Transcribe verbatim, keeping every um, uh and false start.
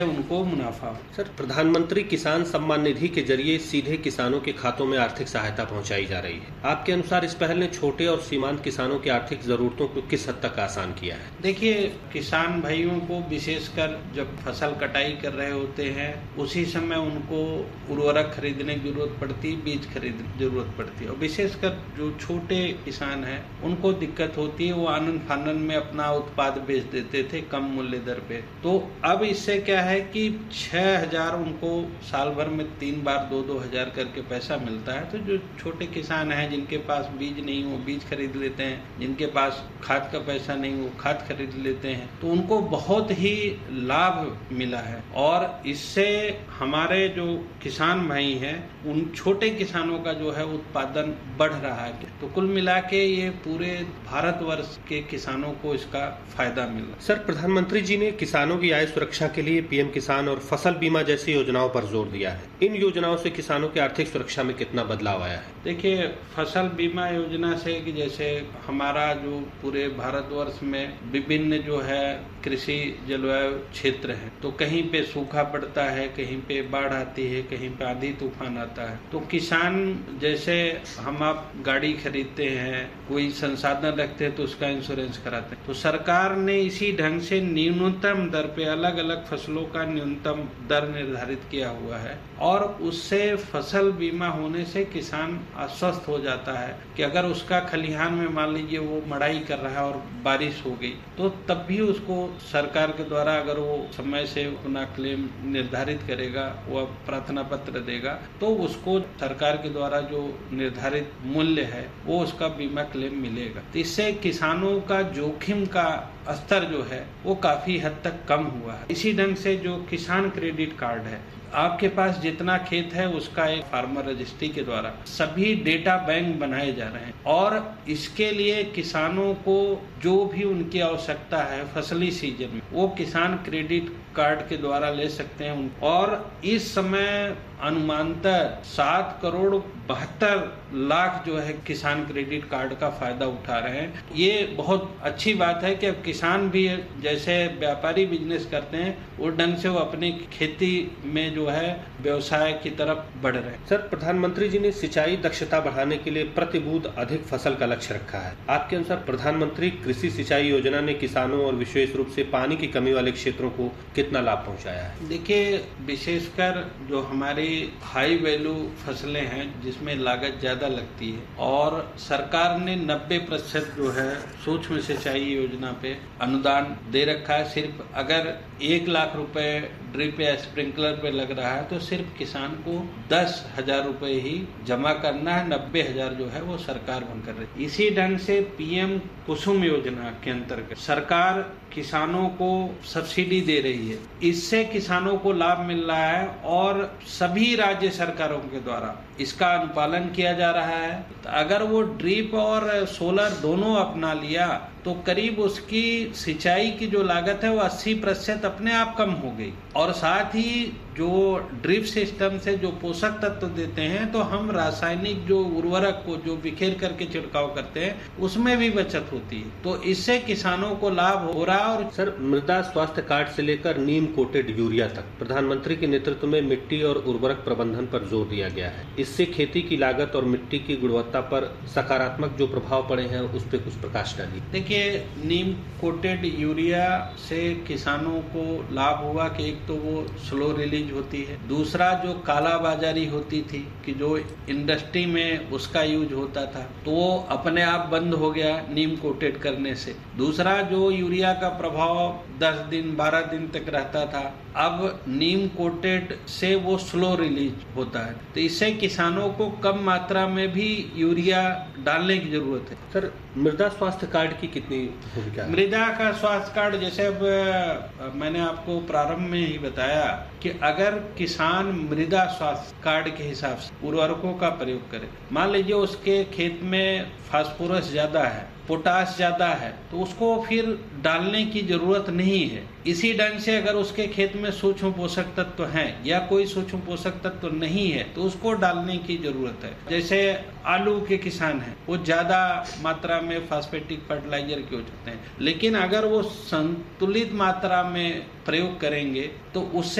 उनको मुनाफा हो। सर, प्रधानमंत्री किसान सम्मान निधि के जरिए सीधे किसानों के खातों में आर्थिक सहायता पहुंचाई जा रही है। आपके अनुसार इस पहल ने छोटे और सीमांत किसानों की आर्थिक जरूरतों को किस हद तक आसान किया है? देखिए, किसान भाइयों को विशेषकर जब फसल कटाई कर रहे होते हैं उसी समय उनको उर्वरक खरीदने की जरूरत पड़ती है, बीज खरीदने की जरूरत पड़ती है, और विशेषकर जो छोटे किसान हैं उनको दिक्कत होती है। वो आनन फानन में अपना उत्पाद बेच देते थे कम मूल्य दर पे। तो अब इससे क्या है कि छह हजार उनको साल भर में तीन बार दो दो हजार करके पैसा मिलता है। तो जो छोटे किसान हैं जिनके पास बीज नहीं हो बीज खरीद लेते हैं, जिनके पास खाद का पैसा नहीं हो खाद खरीद लेते हैं, तो उनको बहुत ही लाभ मिला है। और इससे हमारे जो किसान भाई हैं उन छोटे किसानों का जो है उत्पादन बढ़ रहा है। तो कुल मिला के ये पूरे भारतवर्ष के किसानों को इसका फायदा मिल रहा है। सर, प्रधानमंत्री जी ने किसानों की आय सुरक्षा के लिए पीएम किसान और फसल बीमा जैसी योजनाओं पर जोर दिया है। इन योजनाओं से किसानों की आर्थिक सुरक्षा में कितना बदलाव आया है? देखिए, फसल बीमा योजना से कि जैसे हमारा जो पूरे भारतवर्ष में विभिन्न जो है कृषि जलवायु क्षेत्र है, तो कहीं पे सूखा पड़ता है, कहीं पे बाढ़ आती है, कहीं पे आंधी तूफान आता है। तो किसान जैसे हम आप गाड़ी खरीदते हैं, कोई संसाधन रखते हैं तो उसका इंश्योरेंस कराते हैं। तो सरकार ने इसी ढंग से न्यूनतम दर पे अलग अलग फसलों का न्यूनतम दर निर्धारित किया हुआ है, और उससे फसल बीमा होने से किसान आश्वस्त हो जाता है कि अगर उसका खलिहान में मान लीजिए वो मड़ाई कर रहा है और बारिश हो गई, तो तब भी उसको सरकार के द्वारा अगर वो समय से अपना क्लेम निर्धारित करेगा, वो प्रार्थना पत्र देगा, तो उसको सरकार के द्वारा जो निर्धारित मूल्य है वो उसका बीमा क्लेम मिलेगा। तो इससे किसानों का जोखिम का स्तर जो है वो काफी हद तक कम हुआ है। इसी ढंग से जो किसान क्रेडिट कार्ड है, आपके पास जितना खेत है उसका एक फार्मर रजिस्ट्री के द्वारा सभी डेटा बैंक बनाए जा रहे हैं, और इसके लिए किसानों को जो भी उनकी आवश्यकता है फसली सीजन में वो किसान क्रेडिट कार्ड के द्वारा ले सकते हैं। और इस समय अनुमानतः सात करोड़ बहत्तर लाख जो है किसान क्रेडिट कार्ड का फायदा उठा रहे हैं। ये बहुत अच्छी बात है कि अब किसान भी जैसे व्यापारी बिजनेस करते हैं उस ढंग से वो अपनी खेती में जो है व्यवसाय की तरफ बढ़ रहे हैं। सर, प्रधानमंत्री जी ने सिंचाई दक्षता बढ़ाने के लिए प्रति बूंद अधिक फसल का लक्ष्य रखा है। आपके अनुसार प्रधानमंत्री कृषि सिंचाई योजना ने किसानों और विशेष रूप से पानी की कमी वाले क्षेत्रों को कितना लाभ पहुंचाया है? देखिए, विशेषकर जो हमारी हाई वैल्यू फसलें हैं जिसमें लागत ज्यादा लगती है, और सरकार ने नब्बे प्रतिशत जो है सूक्ष्म सिंचाई योजना पे अनुदान दे रखा है। सिर्फ अगर एक लाख रुपए ड्रिप या स्प्रिंकलर पे लग रहा है तो सिर्फ किसान को दस हजार रुपए ही जमा करना है, नब्बे हजार जो है वो सरकार बन कर रही है। इसी ढंग से पीएम कुसुम योजना के अंतर्गत सरकार किसानों को सब्सिडी दे रही है। इससे किसानों को लाभ मिल रहा है और सभी राज्य सरकारों के द्वारा इसका अनुपालन किया जा रहा है। अगर वो ड्रिप और सोलर दोनों अपना लिया तो करीब उसकी सिंचाई की जो लागत है वो अस्सी प्रतिशत अपने आप कम हो गई, और साथ ही जो ड्रिप सिस्टम से जो पोषक तत्व देते हैं तो हम रासायनिक जो उर्वरक को जो बिखेर करके छिड़काव करते हैं उसमें भी बचत होती है। तो इससे किसानों को लाभ हो रहा है। और सर, मृदा स्वास्थ्य कार्ड से लेकर नीम कोटेड यूरिया तक प्रधानमंत्री के नेतृत्व में मिट्टी और उर्वरक प्रबंधन पर जोर दिया गया है। इससे खेती की लागत और मिट्टी की गुणवत्ता पर सकारात्मक जो प्रभाव पड़े हैं उस पर कुछ प्रकाश डालिए। देखिए, नीम कोटेड यूरिया से किसानों को लाभ हुआ कि एक तो वो स्लो रिलीज होती है, दूसरा जो काला बाजारी होती थी कि जो इंडस्ट्री में उसका यूज होता था तो वो अपने आप बंद हो गया नीम कोटेड करने से। दूसरा, जो यूरिया का प्रभाव दस दिन बारह दिन तक रहता था, अब नीम कोटेड से वो स्लो रिलीज होता है। तो इससे किसानों को कम मात्रा में भी यूरिया डालने की जरूरत है। सर, मृदा स्वास्थ्य कार्ड की कितनी भूमिका है? मृदा का स्वास्थ्य कार्ड जैसे अब मैंने आपको प्रारंभ में ही बताया कि अगर किसान मृदा स्वास्थ्य कार्ड के हिसाब से उर्वरकों का प्रयोग करे, मान लीजिए उसके खेत में फास्फोरस ज्यादा है, पोटाश ज्यादा है तो उसको फिर डालने की जरूरत नहीं है। इसी ढंग से अगर उसके खेत में सूक्ष्म पोषक तत्व हैं या कोई सूक्ष्म पोषक तत्व नहीं है तो उसको डालने की जरूरत है। जैसे आलू के किसान हैं, वो ज्यादा मात्रा में फास्फेटिक फर्टिलाइजर के हो जाते हैं, लेकिन अगर वो संतुलित मात्रा में प्रयोग करेंगे तो उससे